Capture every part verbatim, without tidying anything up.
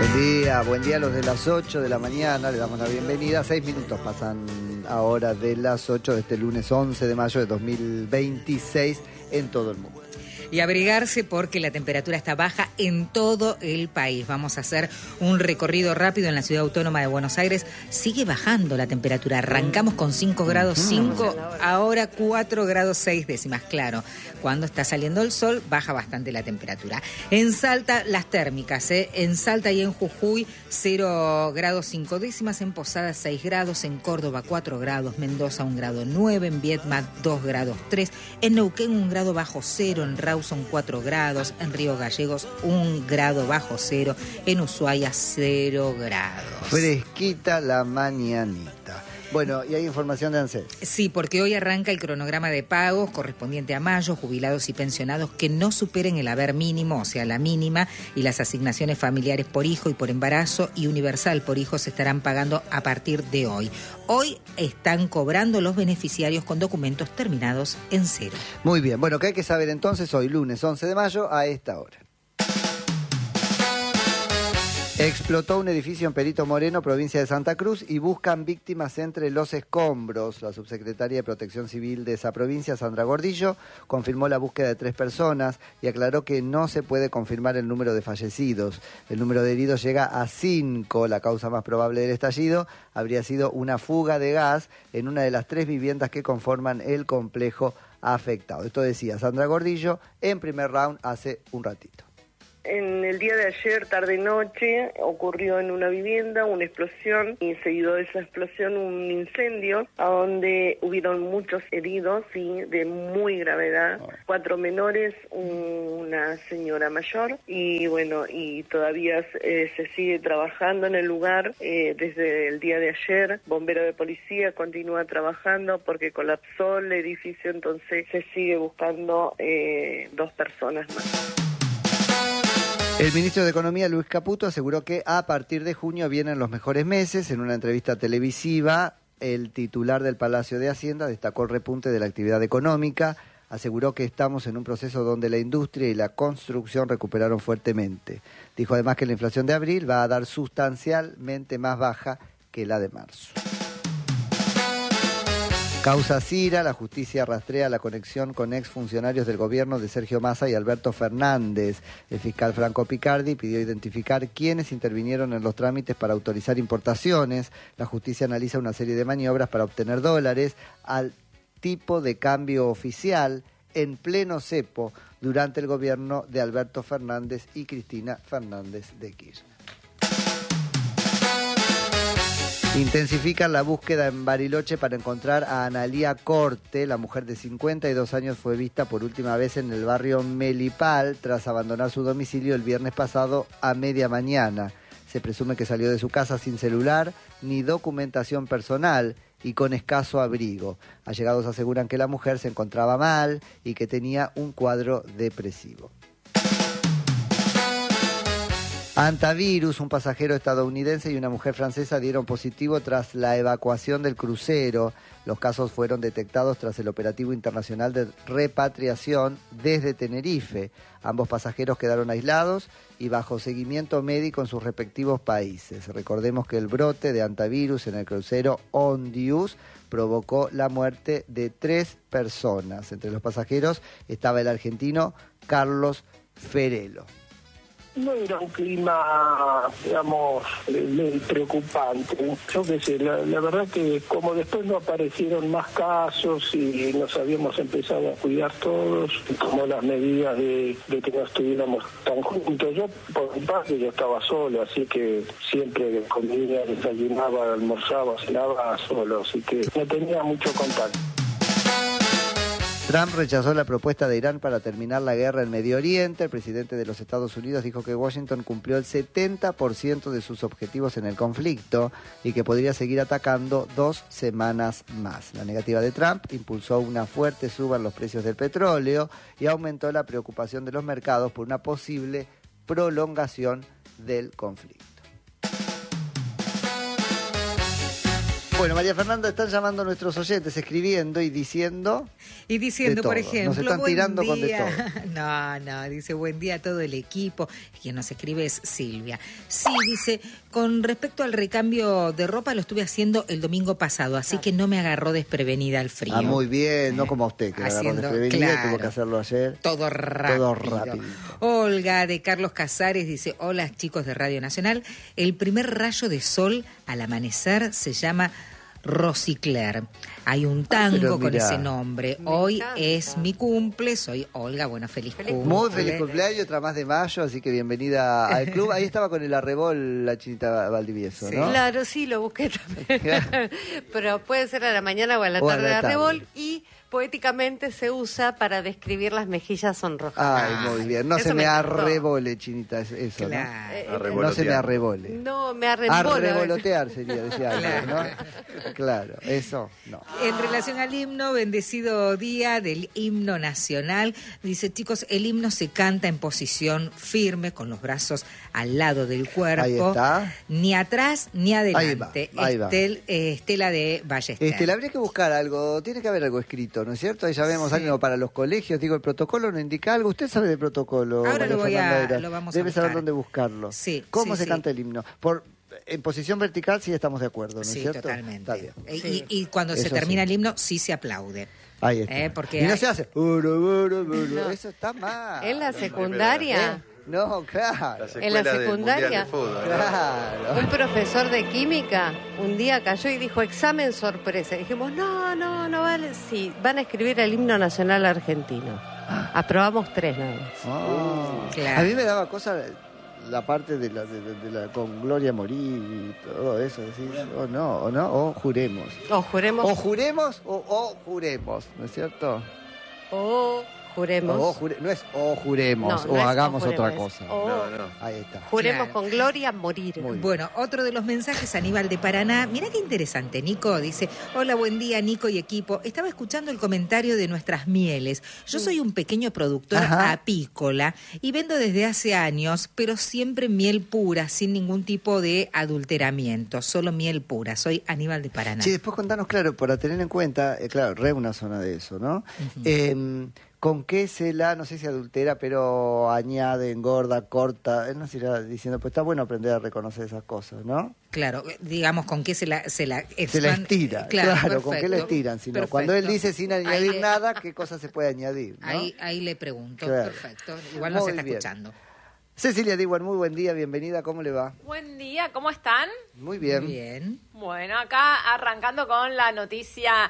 Buen día, buen día a los de las ocho de la mañana, le damos la bienvenida. Seis minutos pasan ahora de las ocho de este lunes once de mayo de dos mil veintiséis en todo el mundo. Y abrigarse porque la temperatura está baja en todo el país. Vamos a hacer un recorrido rápido en la Ciudad Autónoma de Buenos Aires. Sigue bajando la temperatura. Arrancamos con cinco grados cinco, ahora cuatro grados seis décimas. Claro, cuando está saliendo el sol baja bastante la temperatura. En Salta, las térmicas, ¿eh? En Salta y en Jujuy, cero grados cinco décimas. En Posadas, seis grados. En Córdoba, cuatro grados. Mendoza, un grado nueve. En Viedma, dos grados tres. En Neuquén, un grado bajo cero. En Rawson, son cuatro grados, en Río Gallegos un grado bajo cero, en Ushuaia cero grados. Fresquita la mañanita. Bueno, y hay información de ANSES. Sí, porque hoy arranca el cronograma de pagos correspondiente a mayo, jubilados y pensionados que no superen el haber mínimo, o sea, la mínima, y las asignaciones familiares por hijo y por embarazo y universal por hijo se estarán pagando a partir de hoy. Hoy están cobrando los beneficiarios con documentos terminados en cero. Muy bien, bueno, ¿qué hay que saber entonces hoy, lunes once de mayo, a esta hora? Explotó un edificio en Perito Moreno, provincia de Santa Cruz, y buscan víctimas entre los escombros. La subsecretaria de Protección Civil de esa provincia, Sandra Gordillo, confirmó la búsqueda de tres personas y aclaró que no se puede confirmar el número de fallecidos. El número de heridos llega a cinco. La causa más probable del estallido habría sido una fuga de gas en una de las tres viviendas que conforman el complejo afectado. Esto decía Sandra Gordillo en primer round hace un ratito. En el día de ayer, tarde-noche, ocurrió en una vivienda una explosión y seguido de esa explosión un incendio a donde hubieron muchos heridos, sí, de muy gravedad, cuatro menores, una señora mayor y bueno, y todavía eh, se sigue trabajando en el lugar eh, desde el día de ayer. Bombero de policía continúa trabajando porque colapsó el edificio, entonces se sigue buscando eh, dos personas más. El ministro de Economía, Luis Caputo, aseguró que a partir de junio vienen los mejores meses. En una entrevista televisiva, el titular del Palacio de Hacienda destacó el repunte de la actividad económica. Aseguró que estamos en un proceso donde la industria y la construcción recuperaron fuertemente. Dijo además que la inflación de abril va a dar sustancialmente más baja que la de marzo. Causa Cira, la justicia rastrea la conexión con exfuncionarios del gobierno de Sergio Massa y Alberto Fernández. El fiscal Franco Picardi pidió identificar quiénes intervinieron en los trámites para autorizar importaciones. La justicia analiza una serie de maniobras para obtener dólares al tipo de cambio oficial en pleno cepo durante el gobierno de Alberto Fernández y Cristina Fernández de Kirchner. Intensifican la búsqueda en Bariloche para encontrar a Analía Corte. La mujer de cincuenta y dos años fue vista por última vez en el barrio Melipal tras abandonar su domicilio el viernes pasado a media mañana. Se presume que salió de su casa sin celular ni documentación personal y con escaso abrigo. Allegados aseguran que la mujer se encontraba mal y que tenía un cuadro depresivo. Antivirus, un pasajero estadounidense y una mujer francesa dieron positivo tras la evacuación del crucero. Los casos fueron detectados tras el operativo internacional de repatriación desde Tenerife. Ambos pasajeros quedaron aislados y bajo seguimiento médico en sus respectivos países. Recordemos que el brote de antivirus en el crucero Ondius provocó la muerte de tres personas. Entre los pasajeros estaba el argentino Carlos Ferelo. No era un clima, digamos, preocupante. Yo qué sé, la, la verdad que como después no aparecieron más casos y nos habíamos empezado a cuidar todos, como las medidas de, de que no estuviéramos tan juntos. Yo, por mi parte, yo estaba solo, así que siempre comía, desayunaba, almorzaba, cenaba solo, así que no tenía mucho contacto. Trump rechazó la propuesta de Irán para terminar la guerra en Medio Oriente. El presidente de los Estados Unidos dijo que Washington cumplió el setenta por ciento de sus objetivos en el conflicto y que podría seguir atacando dos semanas más. La negativa de Trump impulsó una fuerte suba en los precios del petróleo y aumentó la preocupación de los mercados por una posible prolongación del conflicto. Bueno, María Fernanda, están llamando a nuestros oyentes, escribiendo y diciendo... Y diciendo, de por todo. ejemplo, Nos están buen tirando día. con de todo. No, no, dice buen día a todo el equipo. Quien nos escribe es Silvia. Sí, dice, con respecto al recambio de ropa lo estuve haciendo el domingo pasado, así que no me agarró desprevenida el frío. Ah, muy bien, no como usted, que la agarró Haciendo, desprevenida, claro, tuvo que hacerlo ayer. Todo rápido. Todo rápido. Olga de Carlos Casares dice, hola chicos de Radio Nacional, el primer rayo de sol al amanecer se llama Rosicler. Hay un tango Pero con mirá. ese nombre. Me Hoy encanta. es mi cumple, soy Olga, bueno, feliz, Feliz cumple. Muy feliz cumpleaños, otra más de mayo, así que bienvenida al club. Ahí estaba con el arrebol la Chinita Valdivieso, Sí. ¿no? Claro, sí, lo busqué también. Pero puede ser a la mañana o a la O a tarde la de tarde. arrebol y poéticamente se usa para describir las mejillas sonrojadas. Ay, muy bien. No Eso se me, me encantó. arrebole, Chinita, es- eso, Claro. Eh, ¿no? Arrebolotear. No se me arrebole. No, me arrembolo. Arrebolotear sería, decía alguien, ¿no? Claro, eso, no. En relación al himno, bendecido día del himno nacional, dice, chicos, el himno se canta en posición firme, con los brazos al lado del cuerpo. Ahí está. Ni atrás ni adelante. Ahí va, ahí va. Estel- eh, Estela de Ballester. Este, le habría que buscar algo, tiene que haber algo escrito, ¿no es cierto? Ahí ya vemos Sí. algo para los colegios, digo, el protocolo no indica algo. ¿Usted sabe de protocolo? Ahora María lo voy a- Fernanda Eras? lo vamos a Debe saber buscar. dónde buscarlo. Sí, ¿Cómo sí, se sí. canta el himno? Por En posición vertical sí estamos de acuerdo, ¿no es Sí, cierto? totalmente. Está bien. Eh, Sí. Y, y cuando se Eso termina sí. el himno, sí se aplaude. Ahí está. Eh, porque y no hay- se hace... "Uru, uru, uru". No. Eso está mal. En la ¿Eh? secundaria, No, claro. Las En la escuelas del secundaria. Mundial de Fútbol, ¿no? Claro. un profesor de química un día cayó y dijo examen sorpresa. Y dijimos, no, no, no vale. Sí, van a escribir el himno nacional argentino. Aprobamos tres nada más. Ah. Claro. A mí me daba cosa la parte de la, de, de- de la con Gloria Morir y todo eso, decís, o no, o no, o juremos. O juremos. O juremos o, o juremos, ¿no es cierto? O juremos. O jure- no es o juremos No, o no es hagamos o otra juremos, cosa. o- No, no. Ahí está. Juremos Claro. con gloria morir. Muy bien. Bueno, otro de los mensajes, Aníbal de Paraná. Mira qué interesante, Nico. Dice, hola, buen día, Nico y equipo. Estaba escuchando el comentario de nuestras mieles. Yo soy un pequeño productor Ajá. apícola y vendo desde hace años, pero siempre miel pura, sin ningún tipo de adulteramiento. Solo miel pura. Soy Aníbal de Paraná. Sí, después contanos, claro, para tener en cuenta, eh, claro, re una zona de eso, ¿no? Eh, ¿Con qué se la, no sé si adultera, pero añade, engorda, corta? Él nos irá diciendo, pues está bueno aprender a reconocer esas cosas, ¿no? Claro, digamos, ¿con qué se la se la, Se la expand- estira, claro, ¿con qué la perfecto, estiran? Sino perfecto. cuando él dice sin Ahí añadir le- nada, ¿qué cosa se puede añadir? ¿no? Ahí, ahí le pregunto, Claro. perfecto. Igual no Muy se está bien. escuchando. Cecilia Diwan, muy buen día, bienvenida, ¿cómo le va? Buen día, ¿cómo están? Muy bien. Bien. Bueno, acá arrancando con la noticia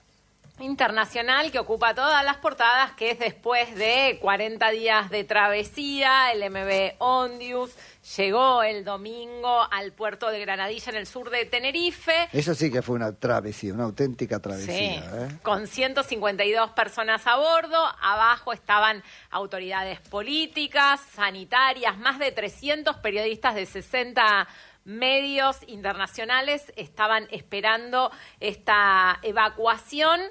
internacional que ocupa todas las portadas, que es después de cuarenta días de travesía, el M V Ondius llegó el domingo al puerto de Granadilla en el sur de Tenerife. Eso sí que fue una travesía, una auténtica Sí, travesía. ¿eh? con ciento cincuenta y dos personas a bordo, abajo estaban autoridades políticas, sanitarias, más de trescientos periodistas de sesenta medios internacionales estaban esperando esta evacuación.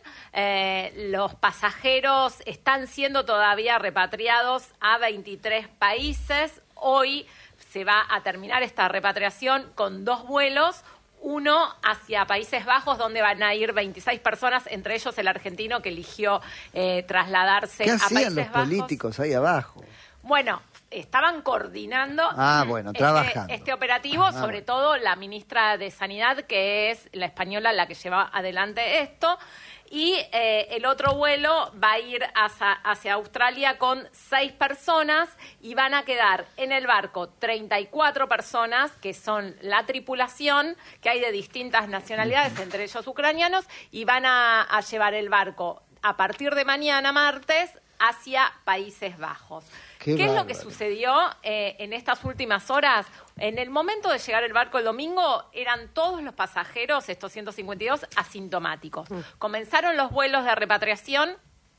Eh, los pasajeros están siendo todavía repatriados a veintitrés países. Hoy se va a terminar esta repatriación con dos vuelos. Uno hacia Países Bajos, donde van a ir veintiséis personas, entre ellos el argentino que eligió eh, trasladarse ¿Qué a hacían Países los Bajos. políticos ahí abajo? Bueno, estaban coordinando Ah, bueno, este, trabajando. este operativo, Ah, sobre bueno. todo la ministra de Sanidad, que es la española la que lleva adelante esto. Y eh, el otro vuelo va a ir hacia, hacia Australia con seis personas y van a quedar en el barco treinta y cuatro personas, que son la tripulación, que hay de distintas nacionalidades, entre ellos ucranianos, y van a, a llevar el barco a partir de mañana, martes, hacia Países Bajos. Qué ¿Qué es lo que bárbaro. sucedió eh, en estas últimas horas? En el momento de llegar el barco el domingo, eran todos los pasajeros, estos ciento cincuenta y dos, asintomáticos. Comenzaron los vuelos de repatriación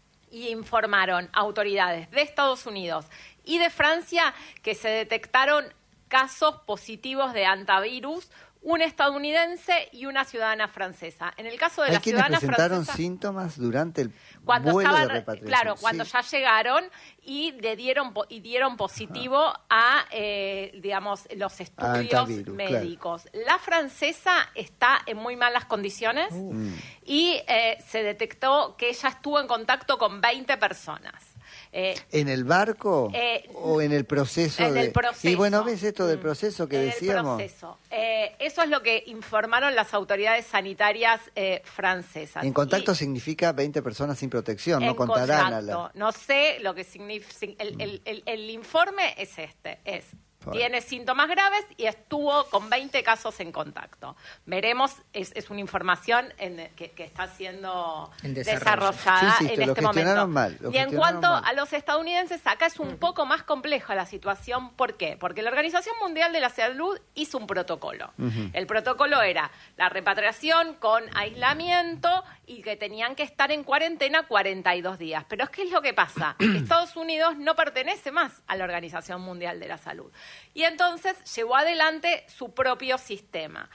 y informaron a autoridades de Estados Unidos y de Francia que se detectaron casos positivos de antivirus, un estadounidense y una ciudadana francesa. En el caso de ¿Hay la quienes ciudadana presentaron francesa, síntomas durante el cuando vuelo estaban, de repatriación? claro, cuando Sí. ya llegaron y le dieron po- y dieron positivo a, eh, digamos, los estudios Antivirus, médicos. La francesa está en muy malas condiciones Mm. y eh, se detectó que ella estuvo en contacto con veinte personas. Eh, ¿En el barco Eh, o en el proceso? en de... el proceso. Y bueno, ¿ves esto del Mm. proceso que en decíamos? el proceso. Eh, eso es lo que informaron las autoridades sanitarias eh, francesas. En contacto Y- significa veinte personas sin protección, no en contarán a contacto. la... No sé lo que significa. El, el- el- el informe es este: es Bueno. tiene síntomas graves y estuvo con veinte casos en contacto. Veremos, es, es una información en- que, que está siendo En desarrollo. desarrollada Sí, sí, en te lo este momento. gestionaron mal, lo y en gestionaron cuanto mal. a los estadounidenses, acá es un poco más compleja la situación. ¿Por qué? Porque la Organización Mundial de la Salud hizo un protocolo. Ujú. El protocolo era la repatriación con aislamiento y que tenían que estar en cuarentena cuarenta y dos días. Pero es que es lo que pasa. Estados Unidos no pertenece más a la Organización Mundial de la Salud. Y entonces llevó adelante su propio sistema.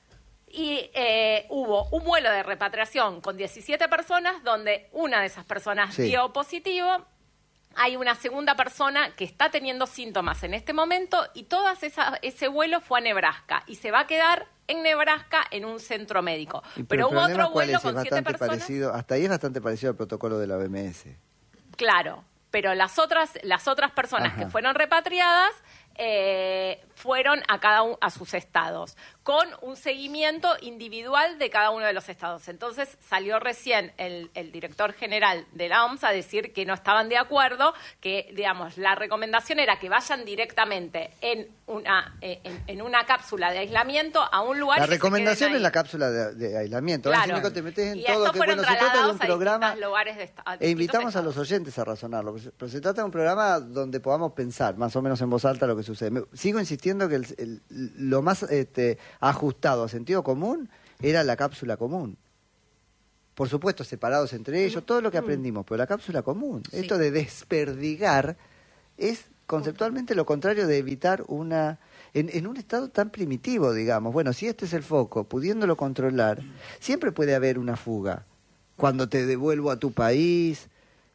Y eh, hubo un vuelo de repatriación con diecisiete personas, donde una de esas personas Sí. dio positivo. Hay una segunda persona que está teniendo síntomas en este momento y todo ese vuelo fue a Nebraska y se va a quedar en Nebraska en un centro médico. Y Pero el hubo problema otro cuál vuelo es, con es siete bastante personas. parecido, hasta ahí es bastante parecido al protocolo de la O M S. Claro, pero las otras, las otras personas Ajá. que fueron repatriadas eh, fueron a cada uno a sus estados, con un seguimiento individual de cada uno de los estados. Entonces salió recién el, el director general de la O M S a decir que no estaban de acuerdo, que digamos la recomendación era que vayan directamente en una eh, en, en una cápsula de aislamiento a un lugar. La y que se recomendación queden es la ahí. cápsula de, de aislamiento. Ahora, Claro. Nico, te metes en Y todo, estos que fueron bueno, se trata de trasladados un a programa... distintos lugares de esta- a E distintos invitamos a estados. los oyentes a razonarlo, pero se trata de un programa donde podamos pensar más o menos en voz alta lo que sucede. Me- sigo insistiendo que el- el- lo más este, ajustado a sentido común era la cápsula común. Por supuesto, separados entre ellos, todo lo que aprendimos, pero la cápsula común. Sí. Esto de desperdigar es conceptualmente lo contrario de evitar una... En, en un estado tan primitivo, digamos. Bueno, si este es el foco, pudiéndolo controlar, siempre puede haber una fuga. Cuando te devuelvo a tu país...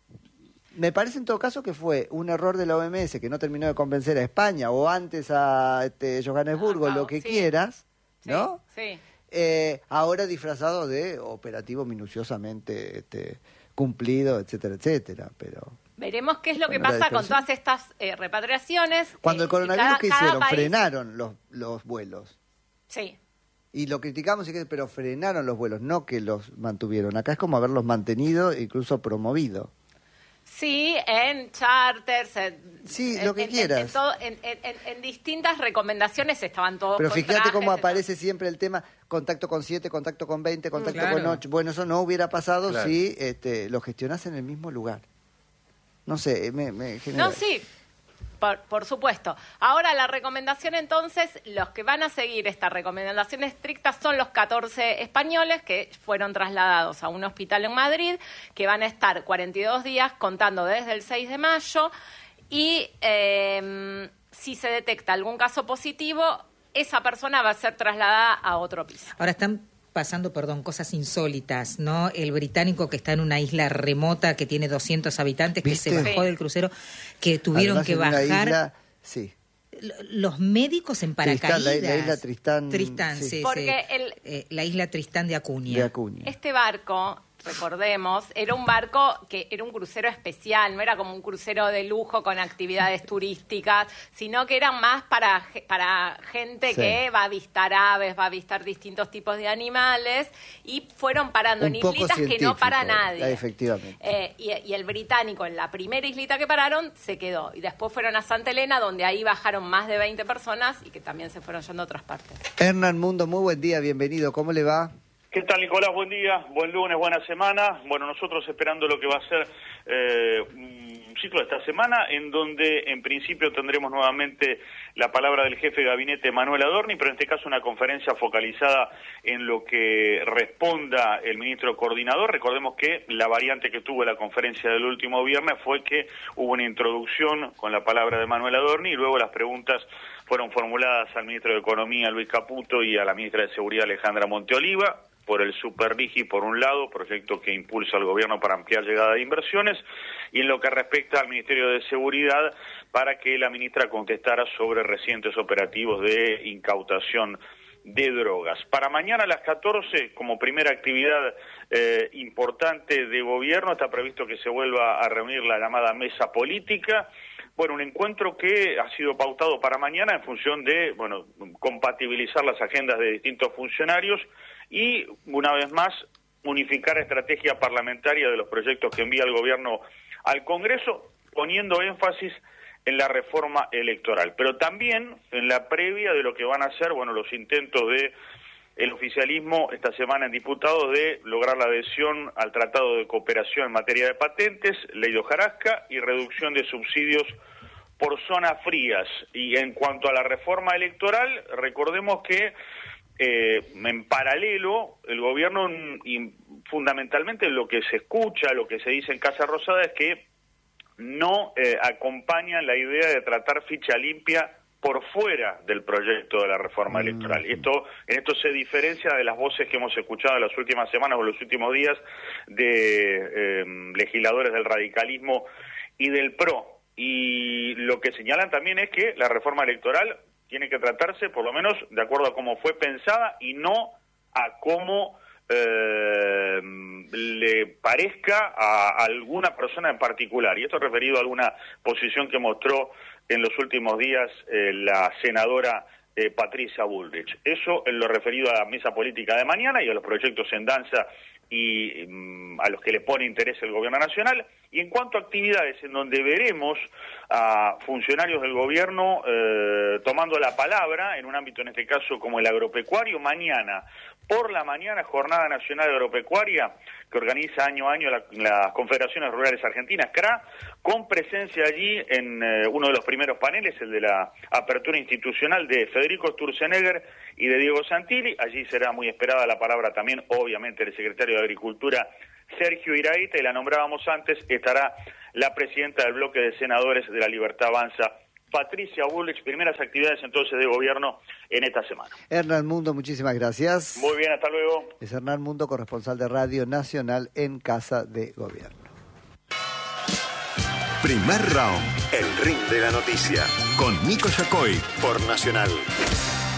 Me parece en todo caso que fue un error de la O M S que no terminó de convencer a España o antes a este, Johannesburgo, Acabo, lo que sí. quieras, Sí, ¿no? Sí. Eh, ahora disfrazado de operativo minuciosamente este, cumplido, etcétera, etcétera. Pero Veremos qué es lo que Bueno, la pasa con dispersión. todas estas eh, repatriaciones. cuando eh, el coronavirus, cada- ¿qué cada hicieron? país- Frenaron los, los vuelos. Sí. Y lo criticamos, y que- pero frenaron los vuelos, no que los mantuvieron. Acá es como haberlos mantenido, incluso promovido. Sí, en charters, en, Sí, en- lo que en- quieras. En, todo- en- en- en- en distintas recomendaciones estaban todos Pero con fíjate trajes, cómo demás. aparece siempre el tema contacto con siete, contacto con veinte, contacto Claro. con ocho. Bueno, eso no hubiera pasado Claro. si este, lo gestionás en el mismo lugar. No sé, me, me genera... No, sí, por, por supuesto. Ahora, la recomendación entonces, los que van a seguir esta recomendación estricta son los catorce españoles que fueron trasladados a un hospital en Madrid, que van a estar cuarenta y dos días contando desde el seis de mayo y eh, si se detecta algún caso positivo, esa persona va a ser trasladada a otro piso. Ahora están pasando, perdón, cosas insólitas, ¿no? El británico que está en una isla remota que tiene doscientos habitantes, que ¿Viste? se bajó Sí. del crucero, que tuvieron Además, que en una bajar isla- sí. l- los médicos en Tristán, paracaídas. la- la isla Tristán, Tristán, sí. sí, sí. Porque el- Eh, la isla Tristán de Acuña. De Acuña. Este barco, recordemos, era un barco que era un crucero especial, no era como un crucero de lujo con actividades turísticas, sino que eran más para, ge- para gente Sí. que va a avistar aves, va a avistar distintos tipos de animales, y fueron parando Un en poco islitas que no científico, para nadie. efectivamente. Eh, y, y el británico, en la primera islita que pararon, se quedó. Y después fueron a Santa Elena, donde ahí bajaron más de veinte personas y que también se fueron yendo a otras partes. Hernán Mundo, muy buen día, bienvenido. ¿Cómo le va? ¿Qué tal, Nicolás? Buen día, buen lunes, buena semana. Bueno, nosotros esperando lo que va a ser eh, un ciclo de esta semana en donde en principio tendremos nuevamente la palabra del jefe de gabinete Manuel Adorni, pero en este caso una conferencia focalizada en lo que responda el ministro coordinador. Recordemos que la variante que tuvo la conferencia del último viernes fue que hubo una introducción con la palabra de Manuel Adorni y luego las preguntas fueron formuladas al ministro de Economía Luis Caputo y a la ministra de Seguridad Alejandra Monteoliva por el Super-Digi por un lado, proyecto que impulsa al gobierno para ampliar llegada de inversiones, y en lo que respecta al Ministerio de Seguridad, para que la ministra contestara sobre recientes operativos de incautación de drogas. Para mañana a las catorce, como primera actividad eh, importante de gobierno, está previsto que se vuelva a reunir la llamada mesa política. Bueno, un encuentro que ha sido pautado para mañana en función de, bueno, compatibilizar las agendas de distintos funcionarios y, una vez más, unificar estrategia parlamentaria de los proyectos que envía el gobierno al Congreso, poniendo énfasis en la reforma electoral, pero también en la previa de lo que van a ser, bueno, los intentos de el oficialismo esta semana en diputados de lograr la adhesión al Tratado de Cooperación en materia de patentes, ley de hojarasca y reducción de subsidios por zonas frías. Y en cuanto a la reforma electoral, recordemos que eh, en paralelo el gobierno, y fundamentalmente lo que se escucha, lo que se dice en Casa Rosada es que no eh, acompañan la idea de tratar ficha limpia por fuera del proyecto de la reforma mm. electoral. Y esto, en esto se diferencia de las voces que hemos escuchado en las últimas semanas o los últimos días de eh, legisladores del radicalismo y del P R O. Y lo que señalan también es que la reforma electoral tiene que tratarse, por lo menos, de acuerdo a cómo fue pensada y no a cómo eh, le parezca a alguna persona en particular. Y esto referido a alguna posición que mostró en los últimos días eh, la senadora eh, Patricia Bullrich. Eso en lo referido a la mesa política de mañana y a los proyectos en danza y um, a los que le pone interés el gobierno nacional. Y en cuanto a actividades en donde veremos a funcionarios del gobierno eh, tomando la palabra, en un ámbito en este caso como el agropecuario, mañana por la mañana Jornada Nacional Agropecuaria que organiza año a año la, las Confederaciones Rurales Argentinas, C R A, con presencia allí en eh, uno de los primeros paneles, el de la apertura institucional de Federico Sturzenegger y de Diego Santilli. Allí será muy esperada la palabra también, obviamente, del secretario de Agricultura, Sergio Iraíta, y la nombrábamos antes, estará la presidenta del bloque de senadores de la Libertad Avanza, Patricia Bullrich. Primeras actividades entonces de gobierno en esta semana. Hernán Mundo, muchísimas gracias. Muy bien, hasta luego. Es Hernán Mundo, corresponsal de Radio Nacional en Casa de Gobierno. Primer round, el ring de la noticia, con Nico Yacoy por Nacional.